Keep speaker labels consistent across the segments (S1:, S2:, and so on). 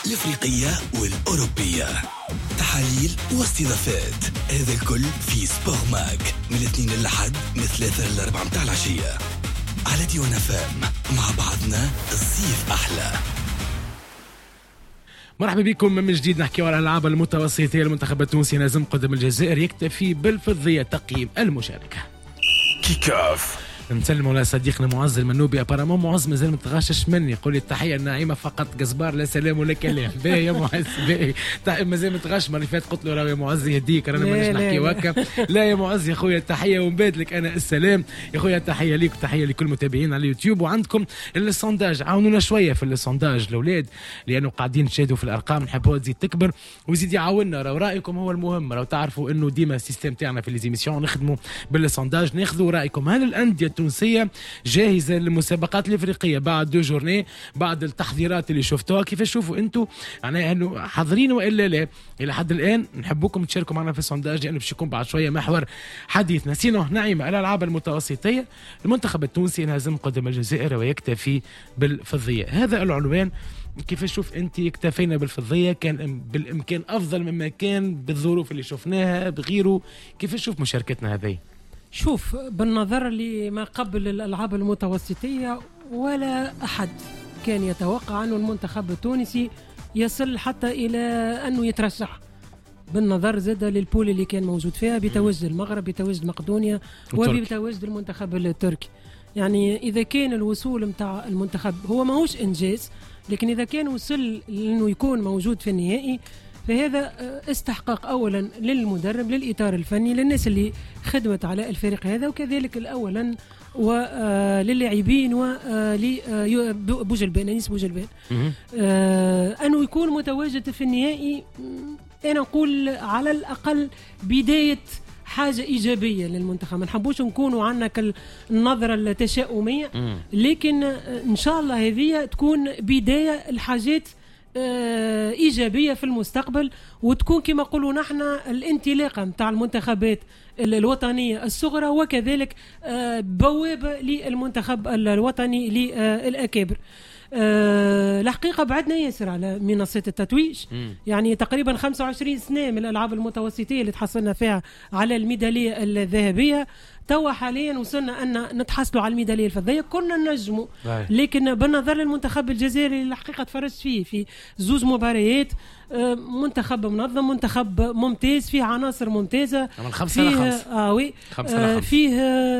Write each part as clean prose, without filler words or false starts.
S1: الإفريقية والأوروبية، تحاليل واستضافات، هذا الكل في سبور ماك من الاثنين للحد من 3 ل 4 متاع العشية على ديوان فام. مع بعضنا الصيف أحلى.
S2: مرحبا بكم من جديد. نحكي على الألعاب المتوسطية. المنتخب التونسي نازم قدم الجزائر يكتفي بالفضية تقييم المشاركة.
S3: كيكاف
S2: نسلموا على صديقنا معز المنوبي. ابارامون معز مازال متغشش مني، يقول لي التحيه الناعمه فقط قزبار لا سلام ولا كلام. باهي يا معز باهي مازال متغش. مرة فات قلت له راهو يا معز يهديك رانا ماناش نحكي وكا. لا يا معز يا خويا التحيه ونبات لك انا السلام يا خويا. التحيه ليك وتحيه لكل المتابعين على اليوتيوب. وعندكم السونداج، عاونونا شويه في السونداج الاولاد لانه قاعدين نشاهدوا في الارقام، نحبوها تزيد تكبر ويزيد يعاوننا. راهو رايكم هو المهم. راهو تعرفوا انه ديما السيستم تاعنا في ليزيميسيون نخدموا بالسونداج، ناخذوا رايكم. هل الانديه التونسيه جاهزه للمسابقات الافريقيه بعد 2 جورني، بعد التحضيرات اللي شفتوها؟ كيف تشوفوا انتم يعني انه حاضرين والا لا؟ الى حد الان نحبوكم تشاركوا معنا في السونداج لانه باش يكون بعد شويه محور حديثنا. سينو نعيمه الالعاب المتوسطيه، المنتخب التونسي ينهزم قدم الجزائر ويكتفي بالفضيه. هذا العنوان. كيف تشوف انت؟ اكتفينا بالفضيه، كان بالامكان افضل مما كان بالظروف اللي شفناها بغيره. كيف تشوف مشاركتنا هذه؟
S4: شوف، بالنظر لما قبل الألعاب المتوسطية ولا أحد كان يتوقع أن المنتخب التونسي يصل حتى إلى أنه يترشح. بالنظر زاد للبول اللي كان موجود فيها بتواجد المغرب، بتواجد مقدونيا، وبتواجد المنتخب التركي. يعني إذا كان الوصول متاع المنتخب هو ماهوش إنجاز، لكن إذا كان وصل لأنه يكون موجود في النهائي فهذا استحقاق أولا للمدرب، للإطار الفني، للناس اللي خدمت على الفريق هذا، وكذلك الأولا وللاعبين ولبوجلبان أنيس بوجلبان أنه يكون متواجد في النهائي. أنا أقول على الأقل بداية حاجة إيجابية للمنتخب. ما نحبوش نكونوا عنا كالنظرة التشاؤمية، لكن إن شاء الله هذه تكون بداية الحاجات إيجابية في المستقبل، وتكون كما قلوا نحن الانطلاقة متاع المنتخبات الوطنية الصغرى، وكذلك بوابة للمنتخب الوطني للأكابر. الحقيقة بعدنا ياسر على منصة التتويج، يعني تقريبا 25 سنة من الألعاب المتوسطية اللي تحصلنا فيها على الميدالية الذهبية. توا حاليا وصلنا أن نتحصلوا على الميدالية الفضية. كنا ننجموا، لكن بالنظر للمنتخب الجزائري الحقيقة تفرجت فيه في 2 مباريات. منتخب منظم، منتخب ممتاز، فيه عناصر ممتازة، فيه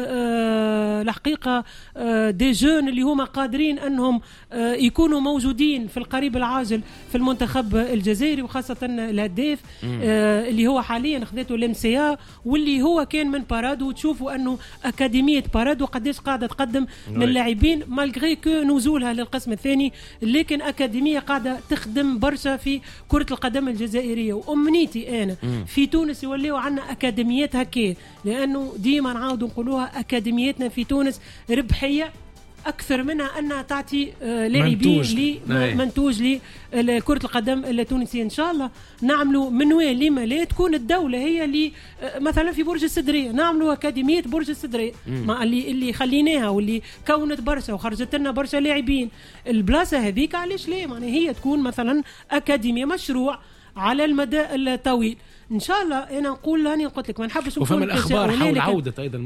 S4: الحقيقة دي جون اللي هما قادرين أنهم يكونوا موجودين في القريب العاجل في المنتخب الجزائري، وخاصة الهداف اللي هو حاليا خذته الامسيا، واللي هو كان من بارادو. وتشوفوا أنه أكاديمية بارادو قديش قاعدة تقدم من لاعبين مالغري كو نزولها للقسم الثاني، لكن أكاديمية قاعدة تخدم برشا في كرة القدم الجزائرية. وأمنيتي أنا في تونس يوليوا عنا أكاديميات هكا، لأنه ديما نعاود نقولوها أكاديمياتنا في تونس ربحية أكثر منها أنها تعطي لاعبين منتوج لكرة القدم التونسية. إن شاء الله نعملوا منوال لما لا تكون الدولة هي اللي مثلا في برج السدرية نعملوا أكاديمية برج السدرية اللي خليناها واللي كونت برشا وخرجت لنا برشا لاعبين. البلاصة هذيك علاش ليه؟ يعني هي تكون مثلا أكاديمية مشروع على المدى الطويل. ان شاء الله. انا نقول هاني قلت لك ما نحبش
S2: نكون الاخبار حول عوده ايضا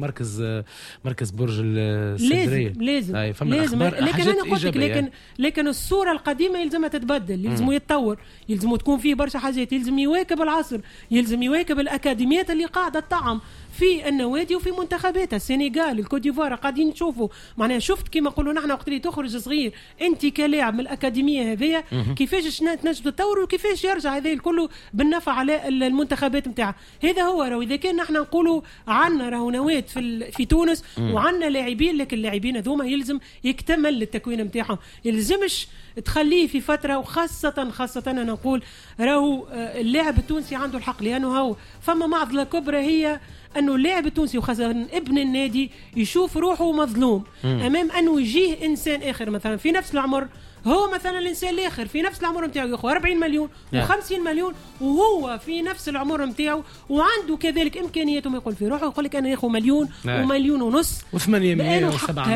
S2: مركز برج السدريه.
S4: لازم لكن انا قلت لك لكن الصوره القديمه يلزمها تتبدل، يلزم يتطور، يلزم تكون فيه برشا حاجات، يلزم يواكب العصر، يلزم يواكب الاكاديميات اللي قاعده تطعم في النوادي وفي منتخبات السنغال الكوت ديفوار. قاعدين نشوفوا معناها شفت كما نقولوا نحن وقت اللي تخرج صغير انت كلاعب من الاكاديميه هذه كيفاش تنجم تطور وكيفاش يرجع هذا الكل بالنفع على المنتخبات نتاعها. هذا هو راهو اذا كان نحن نقولوا عندنا راهو نواد في تونس وعندنا لاعبين، لكن اللاعبين هذوما يلزم يكتمل التكوين نتاعهم، يلزمش تخليه في فتره. وخاصه انا نقول راهو اللاعب التونسي عنده الحق، لانه هو فما معضله كبرى هي أنه اللاعب التونسي وخاصة ابن النادي يشوف روحه مظلوم أمام أنه يجيه إنسان آخر مثلا في نفس العمر هو مثلا الانسان الاخر في نفس العمر نتاعو ياخذ 40 مليون و50 مليون وهو في نفس العمر نتاعو وعنده كذلك امكانياته ما يقول في روحه يقول لك انا ياخذ مليون ومليون ونص
S2: و800 و700